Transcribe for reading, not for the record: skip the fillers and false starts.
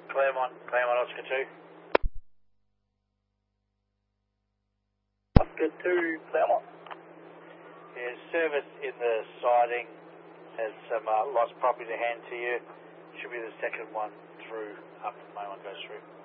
Claremont, Oscar 2. Oscar 2, Claremont. Yeah, service in the siding has some lost property to hand to you. Should be the second one through after the main one goes through.